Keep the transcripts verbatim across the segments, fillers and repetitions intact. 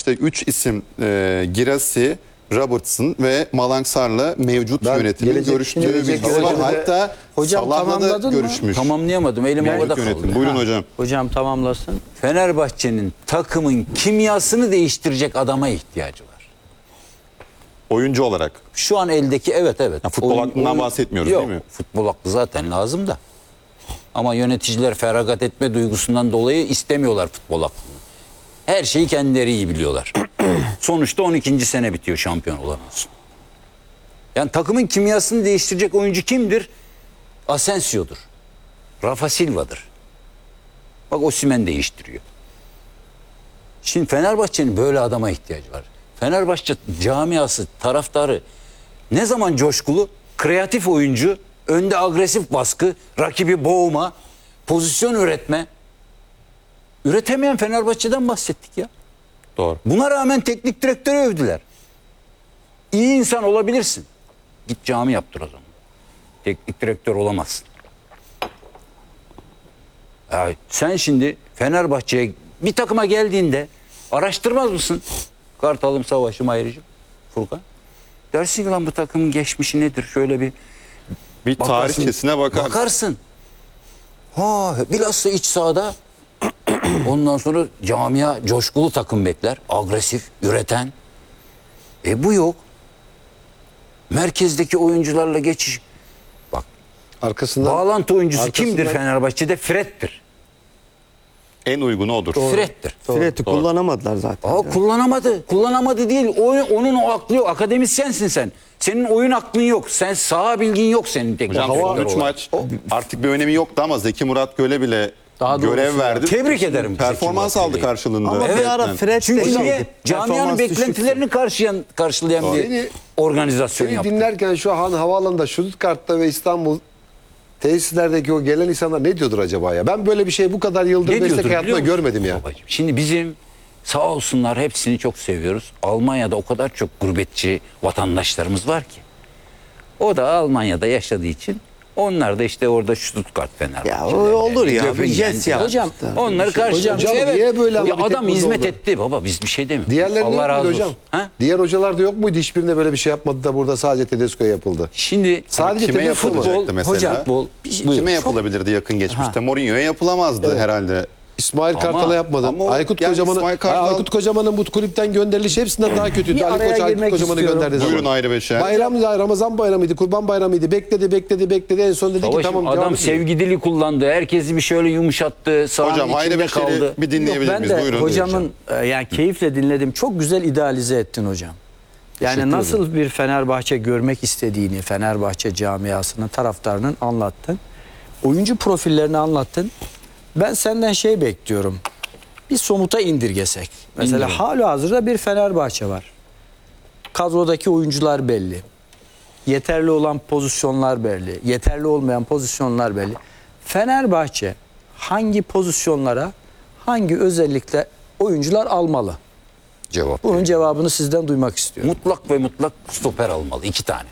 Fenerbahçe'de üç isim e, Girassi, Robertson ve Malangsar'la mevcut Ben yönetimin gelecek- görüştüğü gelecek bilgisi var. yönetimde- Hatta Hocam Salah'la da tamamladın mı? görüşmüş. Tamamlayamadım. Elim Mevcut havada yönetim. kaldı. Buyurun Ha. hocam. Hocam tamamlasın. Fenerbahçe'nin takımın kimyasını değiştirecek adama ihtiyacı var. Oyuncu olarak. Şu an eldeki evet evet. Ya futbol aklından bahsetmiyoruz, Yok, değil mi? Futbol aklı zaten lazım da. Ama yöneticiler feragat etme duygusundan dolayı istemiyorlar futbol aklını. Her şeyi kendileri iyi biliyorlar. Sonuçta on ikinci sene bitiyor şampiyon olamıyorsun. Yani takımın kimyasını değiştirecek oyuncu kimdir? Asensio'dur. Rafa Silva'dır. Bak Osimhen değiştiriyor. Şimdi Fenerbahçe'nin böyle adama ihtiyacı var. Fenerbahçe camiası, taraftarı ne zaman coşkulu? Kreatif oyuncu, önde agresif baskı, rakibi boğma, pozisyon üretme. Üretemeyen Fenerbahçe'den bahsettik ya. Doğru. Buna rağmen teknik direktörü övdüler. İyi insan olabilirsin. Git cami yaptır o zaman. Teknik direktör olamazsın. Ya sen şimdi Fenerbahçe'ye bir takıma geldiğinde araştırmaz mısın? Kartal'ım, Savaş'ım, Ayrıcım, Furkan. Dersin ki lan bu takımın geçmişi nedir? Şöyle bir Bir bakarsın, tarihçesine bakar. Bakarsın. Ha, bilhassa iç sahada ondan sonra camia coşkulu takım bekler. Agresif, üreten. E bu yok. Merkezdeki oyuncularla geçiş. Bak, Arkasından bağlantı oyuncusu arkasından- kimdir Fenerbahçe'de? Fred'tir. En uygunu odur. Fred'tir. Fred'i kullanamadılar zaten. Aa, kullanamadı. Kullanamadı değil. O, onun o aklı yok. Akademisyensin sen. Senin oyun aklın yok. Sen saha bilgin yok senin teknik Hocam direktör son üç olarak. maç artık bir önemi yoktu ama Zeki Murat Göle bile Daha görev doğrusu verdi. Tebrik ederim Zeki Performans Murat aldı Göle'yi. karşılığında. Ama bir ara Evet. Fred Çünkü de niye? şeydi, Camianın performans beklentilerini karşılayan, karşılayan bir Beni- organizasyon Seni yaptı. dinlerken şu an havaalanında Stuttgart'ta ve İstanbul tesislerdeki o gelen insanlar ne diyordur acaba ya? Ben böyle bir şey bu kadar yıldır Ne meslek diyordur hayatımda biliyor musun görmedim ya. babacığım? Şimdi bizim sağ olsunlar hepsini çok seviyoruz. Almanya'da o kadar çok gurbetçi vatandaşlarımız var ki. O da Almanya'da yaşadığı için onlar da işte orada Stuttgart Fenerbahçe. Ya o olur ya, Göfingen bir jest yani. ya. Hocam onları karşılıyor. Hocam, Evet. niye böyle ama Ya bir tek adam burada hizmet oldu? etti baba, biz bir şey demiyoruz. Diğerlerinde Allah yok razı muydu olsun. hocam? Ha? Diğer hocalarda yok muydu? Hiçbirinde böyle bir şey yapmadı da burada sadece Tedesco'ya yapıldı. Şimdi Sadece Kime Tedesco mu? yapılacaktı mesela? hocam, futbol, Kime yapılabilirdi yakın geçmişte? Mourinho'ya yapılamazdı herhalde. İsmail Ama- Kartal'a yapmadı. ama o- Aykut yani Kocaman'ın İsmail Kartal- Aykut Kocaman'ın bu kulüpten gönderilişi hepsinden daha kötüydü. Bir Ali araya Koç Aykut girmek Kocaman'ı istiyorum. gönderdi zaman. Buyurun Ayrı Beşer. Bayram Ramazan bayramıydı, Kurban bayramıydı. Bekledi, bekledi, bekledi. En son dedi ki Savaşım, tamam devam adam edin. sevgi dili kullandı. Herkesi bir şöyle yumuşattı. Sahanın Hocam Ayrı içinde Beşer'i kaldı. bir dinleyebilir Ben miyiz? de Buyurun. hocamın e, yani keyifle dinledim. Çok güzel idealize ettin hocam. Yani Teşekkür nasıl bir Fenerbahçe görmek istediğini, Fenerbahçe camiasının taraftarının anlattın. Oyuncu profillerini anlattın. Ben senden şey bekliyorum. Bir somuta indirgesek. Mesela İndirin. halihazırda bir Fenerbahçe var. Kadrodaki oyuncular belli. Yeterli olan pozisyonlar belli. Yeterli olmayan pozisyonlar belli. Fenerbahçe hangi pozisyonlara, hangi özellikle oyuncular almalı? Cevap. Bunun cevabını sizden duymak istiyorum. Mutlak ve mutlak stoper almalı. iki tane.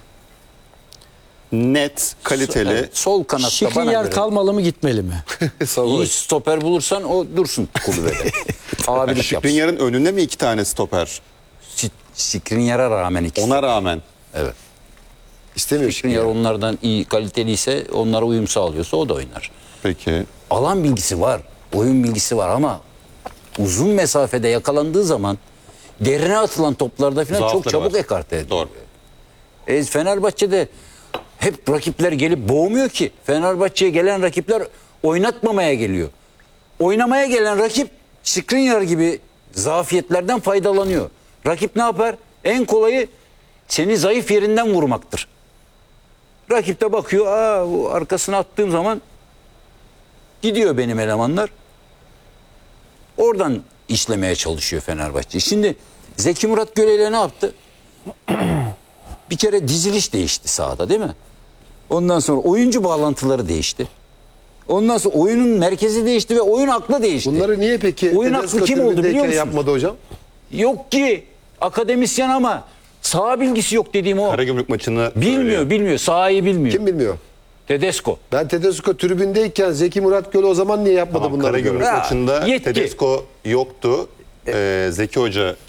Net, kaliteli. Evet, sol kanatta bana Şikrinyar göre. kalmalı mı gitmeli mi? İyi stoper bulursan o dursun kulübede. Abilik yapsın. Şikrinyar'ın önünde mi iki tane stoper? Si- Skriniar'a rağmen ikisi. Ona rağmen. Evet. İstemiyor Skriniar şimdi. onlardan iyi kaliteliyse, onlara uyum sağlıyorsa o da oynar. Peki. Alan bilgisi var, oyun bilgisi var ama uzun mesafede yakalandığı zaman derine atılan toplarda falan çok Zaafları çabuk var. ekarte ediyor. Doğru. E, Fenerbahçe'de hep rakipler gelip boğmuyor ki. Fenerbahçe'ye gelen rakipler oynatmamaya geliyor. Oynamaya gelen rakip Skriniar gibi zafiyetlerden faydalanıyor. Rakip ne yapar? En kolayı seni zayıf yerinden vurmaktır. Rakip de bakıyor, aa, bu arkasına attığım zaman gidiyor benim elemanlar. Oradan işlemeye çalışıyor Fenerbahçe. Şimdi Zeki Murat Göle'yle ne yaptı? Bir kere diziliş değişti sahada, değil mi? Ondan sonra oyuncu bağlantıları değişti. Ondan sonra oyunun merkezi değişti ve oyun aklı değişti. Bunları niye peki Oyun Tedesco aklı kim oldu biliyor tribündeyken musunuz? yapmadı hocam? Yok ki akademisyen ama saha bilgisi yok dediğim o. Karagümrük maçını Bilmiyor, söylüyor. bilmiyor. Sahayı bilmiyor. Kim bilmiyor? Tedesco. Ben Tedesco tribündeyken Zeki Murat Göl o zaman niye yapmadı Tamam, bunları? Karagümrük diyorum. Ya, maçında yetki. Tedesco yoktu. Ee, Zeki Hoca